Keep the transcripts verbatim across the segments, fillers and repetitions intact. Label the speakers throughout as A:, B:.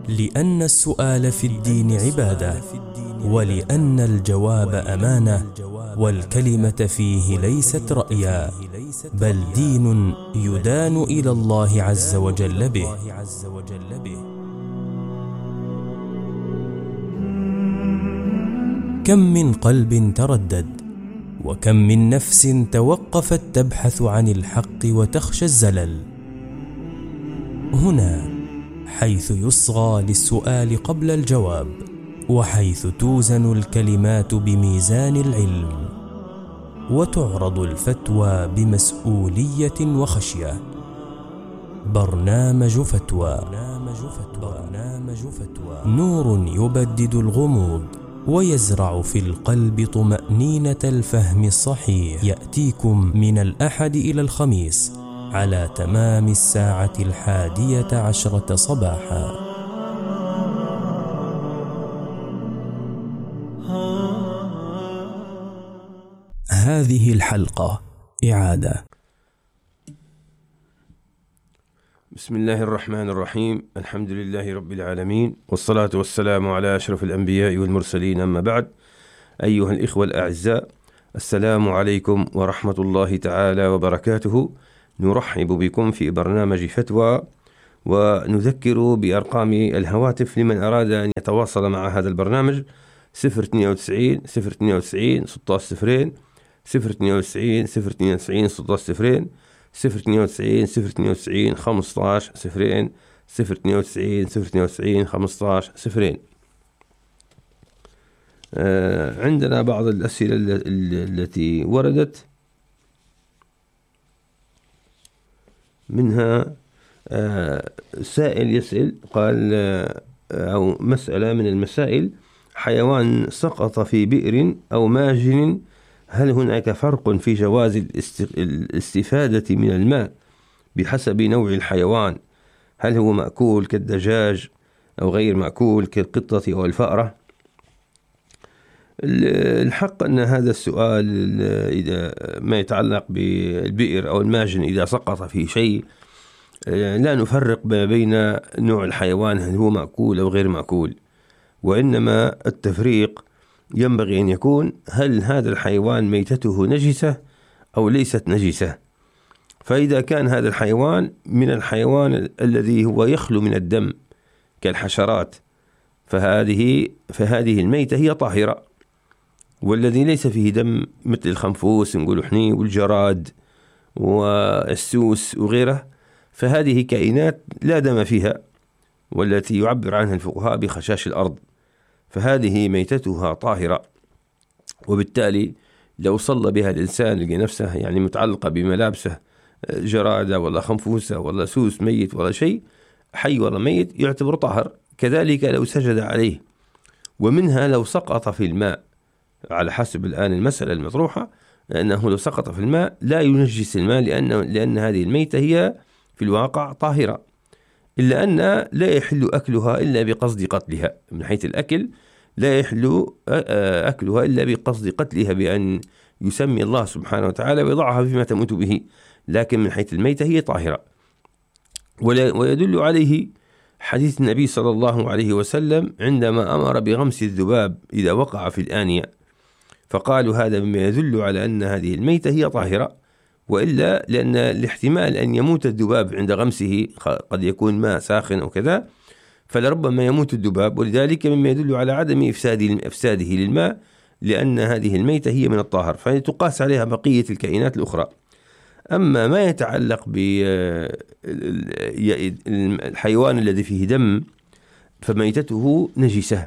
A: لأن السؤال في الدين عبادة، ولأن الجواب أمانة، والكلمة فيه ليست رأيا، بل دين يدان إلى الله عز وجل به. كم من قلب تردد، وكم من نفس توقفت تبحث عن الحق وتخشى الزلل. هنا حيث يصغى للسؤال قبل الجواب، وحيث توزن الكلمات بميزان العلم، وتعرض الفتوى بمسؤولية وخشية. برنامج فتوى. برنامج فتوى نور يبدد الغموض، ويزرع في القلب طمأنينة الفهم الصحيح. يأتيكم من الأحد إلى الخميس على تمام الساعة الحادية عشرة صباحا. هذه الحلقة إعادة.
B: بسم الله الرحمن الرحيم. الحمد لله رب العالمين، والصلاة والسلام على أشرف الأنبياء والمرسلين، أما بعد. أيها الإخوة الأعزاء، السلام عليكم ورحمة الله تعالى وبركاته. نرحب بكم في برنامج فتوى، ونذكر بأرقام الهواتف لمن أراد أن يتواصل مع هذا البرنامج: صفر اثنين وتسعين صفر اثنين وتسعين ستة صفرين، صفر اثنين وتسعين صفر اثنين وتسعين ستة صفرين، صفر اثنين وتسعين صفر اثنين وتسعين خمسة عشر صفرين، صفر اثنين وتسعين صفر اثنين وتسعين خمسة عشر صفرين. آه عندنا بعض الأسئلة التي وردت، منها آه سائل يسأل، قال آه أو مسألة من المسائل: حيوان سقط في بئر أو ماجن، هل هناك فرق في جواز الاستفادة من الماء بحسب نوع الحيوان؟ هل هو مأكول كالدجاج أو غير مأكول كالقطة أو الفأرة؟ الحق أن هذا السؤال، إذا ما يتعلق بالبئر أو الماجن، إذا سقط في شيء، لا نفرق بين نوع الحيوان هل هو مأكول أو غير مأكول، وإنما التفريق ينبغي أن يكون: هل هذا الحيوان ميتته نجسة أو ليست نجسة؟ فإذا كان هذا الحيوان من الحيوان الذي هو يخلو من الدم كالحشرات، فهذه فهذه الميتة هي طاهرة. والذي ليس فيه دم مثل الخنفوس نقول حني والجراد والسوس وغيره، فهذه كائنات لا دم فيها، والتي يعبر عنها الفقهاء بخشاش الأرض، فهذه ميتتها طاهرة. وبالتالي لو صلى بها الإنسان لقى نفسه يعني متعلقة بملابسه جرادة ولا خنفوسة ولا سوس ميت ولا شيء، حي ولا ميت، يعتبر طاهر. كذلك لو سجد عليه. ومنها لو سقط في الماء، على حسب الآن المسألة المطروحة، أنه لو سقط في الماء لا ينجس الماء، لأن, لأن هذه الميتة هي في الواقع طاهرة، إلا أن لا يحل أكلها إلا بقصد قتلها. من حيث الأكل لا يحل أكلها إلا بقصد قتلها، بأن يسمي الله سبحانه وتعالى ويضعها فيما تموت به، لكن من حيث الميتة هي طاهرة. ويدل عليه حديث النبي صلى الله عليه وسلم عندما أمر بغمس الذباب إذا وقع في الآنية، فقالوا هذا مما يدل على أن هذه الميتة هي طاهرة، وإلا لأن الاحتمال أن يموت الذباب عند غمسه قد يكون ماء ساخن أو كذا، فلربما يموت الذباب، ولذلك مما يدل على عدم إفساده للماء، لأن هذه الميتة هي من الطاهر، فتقاس عليها بقية الكائنات الأخرى. أما ما يتعلق بالحيوان الذي فيه دم فميتته نجسة.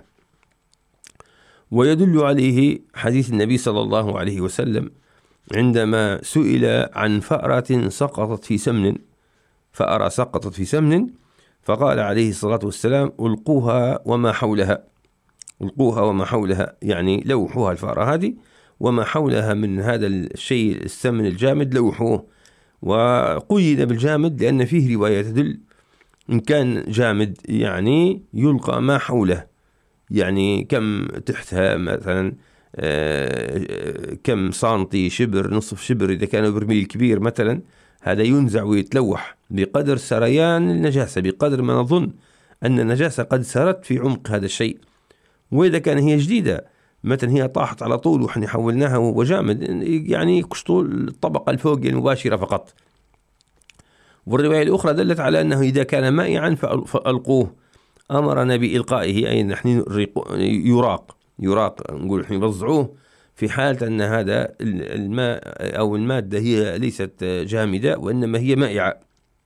B: ويدل عليه حديث النبي صلى الله عليه وسلم عندما سئل عن فأرة سقطت في سمن، فأرة سقطت في سمن، فقال عليه الصلاة والسلام: ألقوها وما حولها. ألقوها وما حولها يعني لوحوها الفأرة هذه، وما حولها من هذا الشيء السمن الجامد لوحوه. وقيد بالجامد لأن فيه رواية تدل إن كان جامد يعني يلقى ما حوله، يعني كم تحتها مثلا كم سنتي، شبر، نصف شبر، إذا كان برميل كبير مثلا، هذا ينزع ويتلوح بقدر سريان النجاسة، بقدر ما نظن أن النجاسة قد سرت في عمق هذا الشيء. وإذا كان هي جديدة مثلا هي طاحت على طول وإحنا حولناها وهو جامد، يعني يقشطوا الطبقة الفوقية المباشرة فقط. والرواية الأخرى دلت على أنه إذا كان مائعا فألقوه، أمرنا بإلقائه، أي نحن يراق يراق نقول نحن يوزعوه في حالة أن هذا الماء أو المادة هي ليست جامدة وإنما هي مائعة.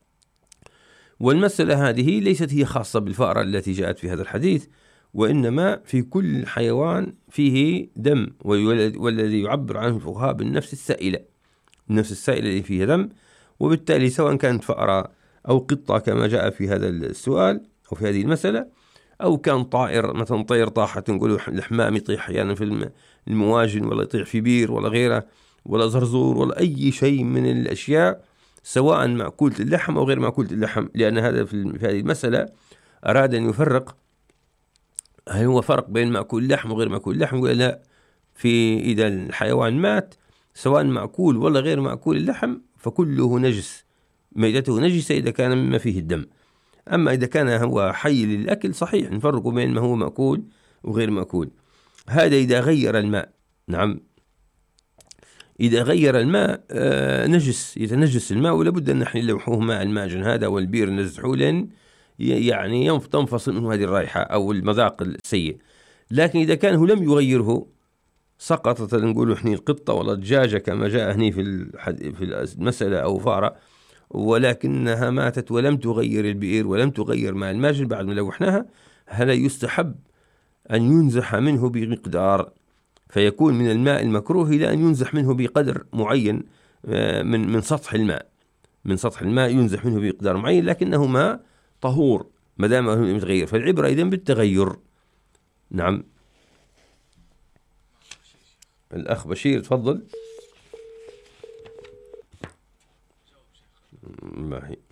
B: والمسألة هذه ليست هي خاصة بالفأرة التي جاءت في هذا الحديث، وإنما في كل حيوان فيه دم، والذي يعبر عنه الفقهاء بالنفس السائلة، النفس السائلة اللي فيها دم. وبالتالي سواء كانت فأرة أو قطة كما جاء في هذا السؤال أو في هذه المسألة، أو كان طائر مثلا طير طاحت، نقول الحمام يطيح أحيانا في المواجن ولا يطيح في بير ولا غيره، ولا زرزور ولا أي شيء من الأشياء، سواء مأكولة اللحم أو غير مأكولة اللحم. لأن هذا في هذه المسألة أراد أن يفرق، هل هو فرق بين مأكول اللحم وغير مأكول اللحم؟ يقول لا، في إذا الحيوان مات سواء مأكول ولا غير مأكول اللحم فكله نجس، ميتته نجسة إذا كان مما فيه الدم. أما إذا كان هو حي للأكل صحيح نفرق بين ما هو مأكول وغير مأكول. هذا إذا غير الماء. نعم، إذا غير الماء آه نجس، يتنجس الماء، ولا بد أن نحن نلوحوه ماء الماجن هذا والبير نزحوه، لأن يعني تنفصل منه هذه الرائحة أو المذاق السيء. لكن إذا كان هو لم يغيره، سقطت نقول إحنا القطة ولا الدجاجة كما جاء هني في في المسألة أو فارة، ولكنها ماتت ولم تغير البئر ولم تغير ماء الماجن بعد ما لوحناها، هذا يستحب أن ينزح منه بمقدار، فيكون من الماء المكروه إلى أن ينزح منه بقدر معين من من سطح الماء، من سطح الماء ينزح منه بمقدار معين، لكنه ماء طهور ما دام هو متغير. فالعبرة إذن بالتغير. نعم. الأخ بشير تفضل. ما هي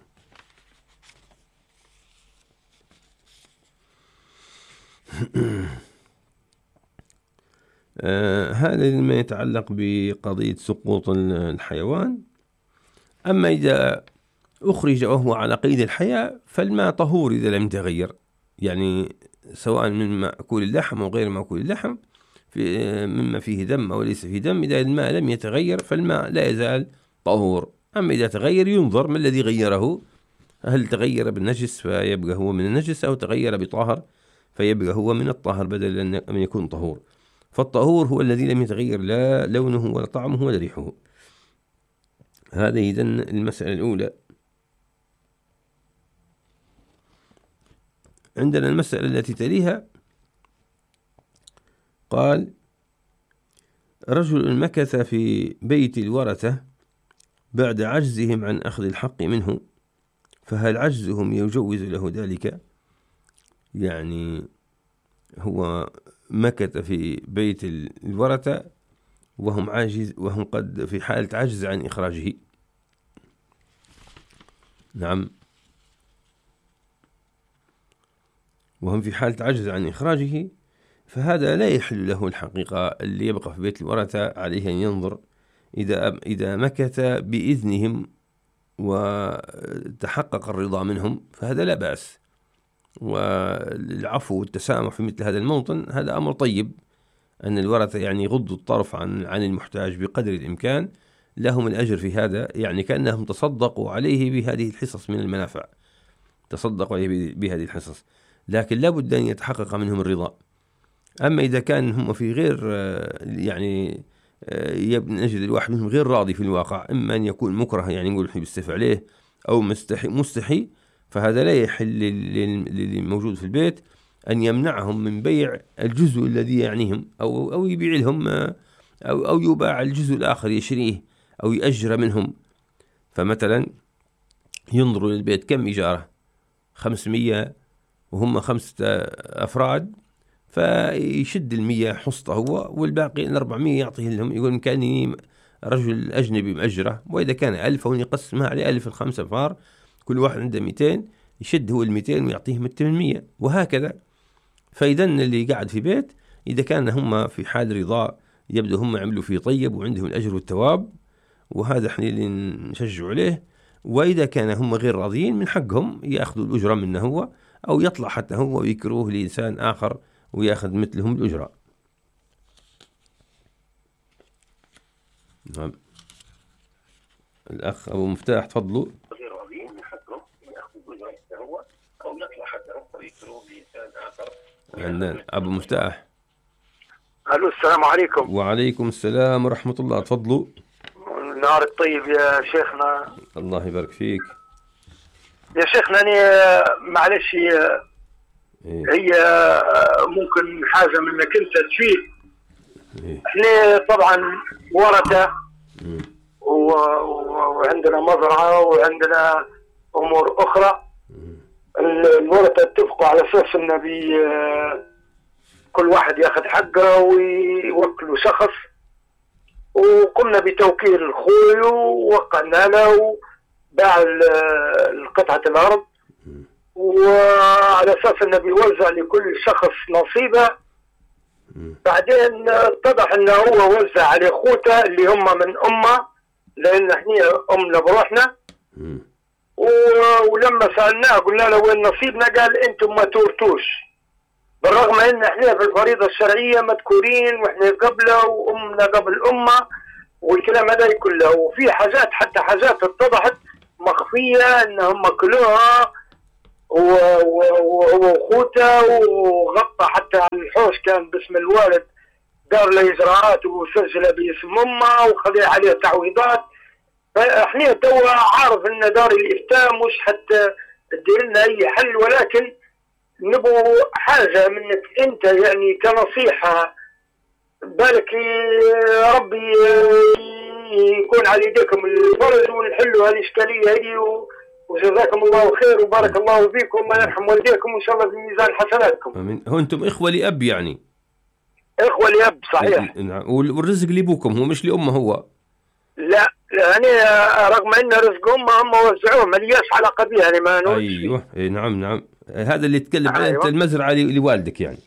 B: آه هذا ما يتعلق بقضية سقوط الحيوان. أما إذا أخرج وهو على قيد الحياة فالماء طهور إذا لم يتغير، يعني سواء من مأكول اللحم أو غير مأكول اللحم، في مما فيه دم أو ليس فيه دم، إذا الماء لم يتغير فالماء لا يزال طهور. أما إذا تغير ينظر ما الذي غيره، هل تغير بالنجس فيبقى هو من النجس، أو تغير بطاهر فيبقى هو من الطاهر بدل أن يكون طهور. فالطهور هو الذي لم يتغير لا لونه ولا طعمه ولا ريحه. هذه إذن المسألة الأولى. عندنا المسألة التي تليها، قال: رجل مكث في بيت الورثة بعد عجزهم عن أخذ الحق منه، فهل عجزهم يجوز له ذلك؟ يعني هو مكث في بيت الورثة وهم عاجز وهم قد في حالة عجز عن إخراجه. نعم، وهم في حالة عجز عن إخراجه، فهذا لا يحل له الحقيقة. اللي يبقى في بيت الورثة عليه أن ينظر إذا إذا مكث بإذنهم وتحقق الرضا منهم فهذا لا بأس، والعفو والتسامح في مثل هذا الموطن هذا أمر طيب. أن الورثة يعني يغضوا الطرف عن عن المحتاج بقدر الإمكان، لهم الأجر في هذا، يعني كأنهم تصدقوا عليه بهذه الحصص من المنافع، تصدقوا عليه بهذه الحصص، لكن لا بد أن يتحقق منهم الرضا. أما إذا كان هم في غير يعني نجد الواحد منهم غير راضي في الواقع، إما أن يكون مكره يعني نقول نحن بيستفع عليه، أو مستحي مستحي، فهذا لا يحل للموجود في البيت أن يمنعهم من بيع الجزء الذي يعنيهم، أو أو يبيع لهم أو أو يباع الجزء الآخر يشريه أو يأجر منهم. فمثلا ينظروا للبيت كم إيجاره، خمسمية وهم خمسة أفراد، فيشد المية حصته هو، والباقي الأربعمية يعطيه لهم، يقول إن كان رجل أجنبي مأجره، وإذا كان ألف يقسمها على ألف الخمسة أفار، كل واحد عنده مئتين، يشد هو المئتين ويعطيهم الثمانمية، وهكذا. فإذا اللي قاعد في بيت إذا كان هم في حال رضا يبدو هم عملوا فيه طيب وعندهم الأجر والثواب، وهذا احنا اللي نشجع عليه. وإذا كان هم غير راضيين من حقهم يأخذوا الأجرة منه هو، أو يطلع حتى هو ويكروه لإنسان آخر ويأخذ مثلهم الأجرة. نعم. الأخ أبو مفتاح تفضلوا. عندنا أبو مفتاح.
C: الو السلام عليكم.
B: وعليكم السلام ورحمة الله، تفضلوا.
C: نهار الطيب يا شيخنا.
B: الله يبارك فيك
C: يا شيخنا. أنا معلش هي,
B: إيه؟
C: هي ممكن حاجة منك أنت تفيد.
B: إيه؟
C: احنا طبعا ورثة وعندنا مزرعة وعندنا أمور أخرى. الورثة اتفقوا على أساس إنه بي كل واحد ياخذ حقه ويوكلوا شخص، وقمنا بتوكيل الخوي ووقعنا له باع قطعة الأرض، وعلى أساس إنه بيوزع لكل شخص نصيبه. بعدين اتضح إنه هو وزع على أخوته اللي هم من أمه، لأن احنا أمنا بروحنا. ولما سألناه قلنا له وين نصيبنا، قال أنتم ما تورثوش، بالرغم ان احنا في الفريضه الشرعيه مذكورين واحنا قبله وامنا قبل امه والكلام هذا كله. وفي حاجات حتى حاجات اتضحت مخفيه انهم كلوها وهو واخوته، وغطى حتى على الحوش كان باسم الوالد، دار له اجراءات وسجله باسم امه وخذ عليه تعويضات. فاحنا توا عارف ان دار الافتاء مش حتى تدير لنا اي حل، ولكن نبو حاجة منك انت يعني كنصيحة، بالك ربي يكون على يديكم الفرج ونحلوا هالإشكالية هذه، وجزاكم الله خير وبارك الله فيكم ويرحم والديكم وإن شاء الله في ميزان حسناتكم.
B: آمين. هو أنتم إخوة لأب يعني؟
C: إخوة لأب صحيح.
B: نعم. والرزق لأبوكم هو مش لأمه هو؟
C: لا يعني رغم أن رزق أمه هم وزعوه ملياش علاقة بها يعني ما نقولش.
B: أيوه إيه نعم نعم. هذا اللي تكلم عليه
C: أيوة.
B: أنت المزرعة لوالدك يعني.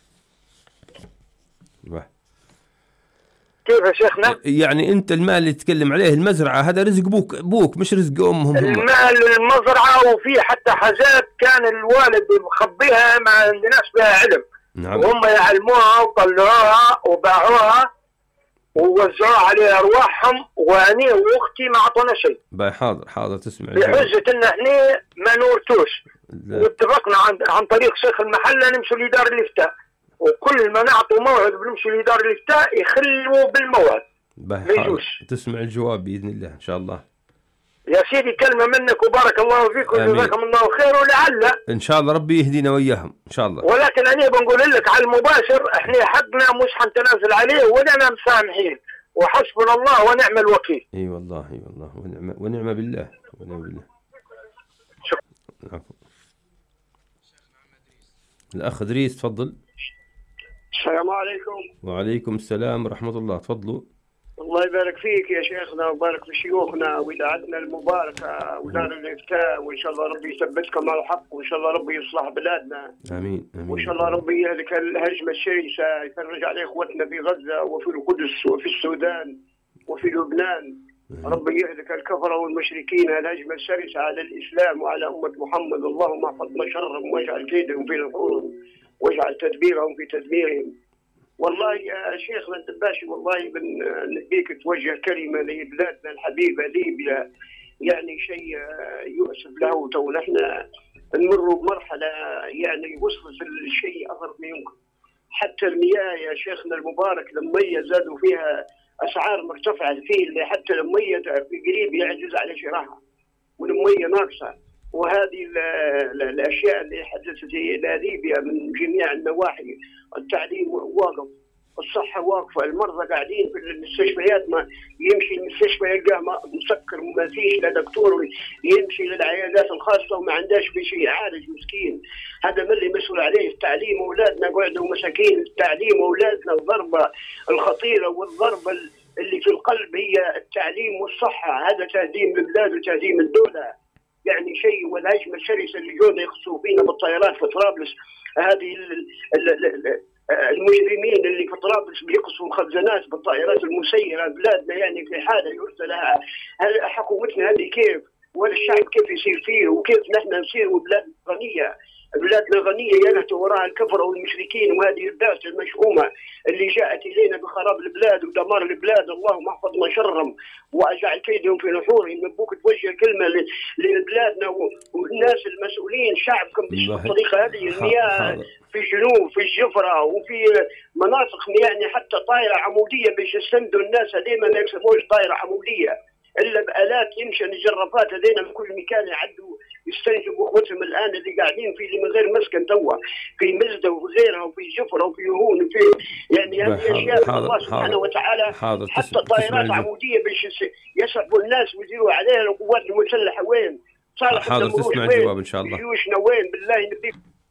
C: كيف يا شيخنا؟
B: يعني أنت المال اللي تتكلم عليه المزرعة هذا رزق بوك بوك مش رزق أمهم.
C: المال المزرعة، وفي حتى حاجات كان الوالد مخبيها ما عندناش بها علم.
B: نعم.
C: وهم يعلموها وطلعوها وباعوها ووزعوها على أرواحهم، وأنا وأختي ما عطونا شيء.
B: باي حاضر حاضر تسمع.
C: بحجة إن إحنا ما نورثوش، واتفقنا عن عن طريق شيخ المحلة نمشوا لدار الإفتاء، وكل ما نعطوا موعد بنمشوا لدار الإفتاء يخلوا بالموعد.
B: باي حاضر تسمع الجواب بإذن الله إن شاء الله.
C: يا سيدي كلمة منك وبارك الله فيك وجزاكم الله خير، ولعل
B: إن شاء الله ربي يهدينا وإياهم إن شاء الله.
C: ولكن أنا بنقول لك على المباشر إحنا حقنا مش حنتنازل عليه ولنا مسامحين، وحسبنا الله ونعم الوكيل.
B: اي والله اي والله ونعم ونعم بالله ونعم بالله. شكرا. الأخ إدريس تفضل.
C: السلام عليكم.
B: وعليكم السلام ورحمة الله، تفضلوا.
C: الله يبارك فيك يا شيخنا وبارك في شيوخنا وإذاعتنا المباركة ودار الإفتاء، وإن شاء الله ربي يثبتكم على الحق، وإن شاء الله ربي يصلح بلادنا.
B: آمين آمين.
C: وإن شاء الله ربي يهلك الهجمة الشرسة، يفرج على إخوتنا في غزة وفي القدس وفي السودان وفي لبنان. ربي يهلك الكفرة والمشركين الهجمة الشرسة على الإسلام وعلى أمة محمد. اللهم احفظنا شرهم واجعل كيدهم في نحورهم واجعل تدبيرهم في تدميرهم. والله يا شيخنا الدباشي والله بنبيك توجه كلمة لبلادنا الحبيبة ليبيا، يعني شيء يؤسف له. تو نحن نمر بمرحلة يعني وصلت الشيء أغرب ما يمكن. حتى المياه يا شيخنا المبارك المية زادوا فيها أسعار مرتفعة، فيه حتى المية قريب يعجز على شرائها والمية ناقصة. وهذه ال ال الأشياء اللي حدثت إلى ليبيا من جميع النواحي، التعليم واقف، الصحة واقفة، المرضى قاعدين في المستشفيات، ما يمشي المستشفى يلقاه مسكر وما فيش لا دكتور، يمشي للعيادات الخاصة وما عندهاش بشيء يعالج مسكين. هذا من اللي مسؤول عليه التعليم. أولادنا قعدوا مساكين التعليم، أولادنا الضربة الخطيرة والضربة اللي في القلب هي التعليم والصحة. هذا تهديم البلاد وتهديم الدولة يعني شيء. والهجمة الشرسة اللي جونا يخصوا فينا بالطيارات في طرابلس، هذه المجرمين اللي في طرابلس بيقصوا مخزنات بالطائرات المسيرة. بلادنا يعني في حالة يرثى لها. حكومتنا هذه كيف ولا الشعب كيف يصير فيه، وكيف نحن نصير وبلاد غنية بلادنا غنية ينهت وراء الكفرة والمشركين، وهذه البعث المشؤومة اللي جاءت إلينا بخراب البلاد ودمار البلاد، اللهم احفظنا شرهم وأجعل كيدهم في نحورهم. نبوك توجه كلمة لبلادنا والناس المسؤولين شعبكم بالطريقة هذه. المياه في الجنوب في الجفرة وفي مناطق يعني حتى طائرة عمودية باش يستندوا الناس هذيما ما يكسبوش طائرة عمودية إلا بآلات يمشي الجرافات هذينا من كل مكان يعدوا يستنجبوا اخوتهم الان اللي قاعدين في اللي من غير مسكن توا في مزده وفي غيرها وفي جفره وفي هون وفي يعني هذه اشياء الله سبحانه وتعالى.
B: حاضر.
C: حتى طائرات عموديه باش يسحبوا الناس ويديروا عليها القوات المسلحه وين؟ صالح
B: حاضر تسمع الجواب ان شاء الله.
C: جيوشنا وين بالله نبيك.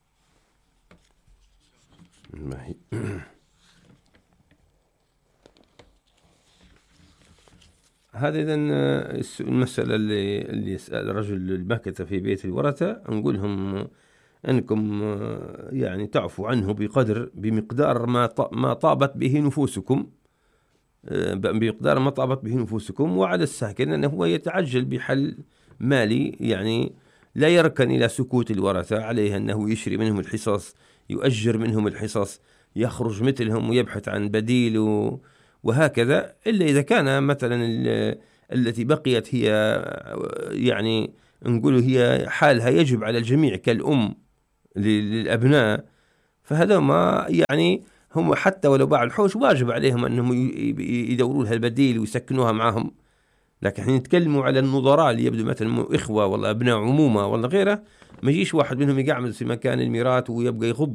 B: هذا إذا المسألة اللي اللي يسأل الرجل المكث في بيت الورثة، نقولهم أنكم يعني تعفوا عنه بقدر بمقدار ما ما طابت به نفوسكم، بمقدار ما طابت به نفوسكم. وعلى الساكن أنه هو يتعجل بحل مالي، يعني لا يركن إلى سكوت الورثة، عليه أنه يشري منهم الحصص، يؤجر منهم الحصص، يخرج مثلهم ويبحث عن بديل و وهكذا. إلا إذا كان مثلا التي بقيت هي يعني نقول هي حالها يجب على الجميع كالأم للأبناء، فهذا ما يعني هم حتى ولو باعوا الحوش واجب عليهم أنهم يدوروا لها البديل ويسكنوها معهم. لكن احنا نتكلموا على النظراء اللي يبدو مثلا إخوة والله أبناء عمومة ولا غيره، ما يجيش واحد منهم يقعمل في مكان الميراث ويبقى يغض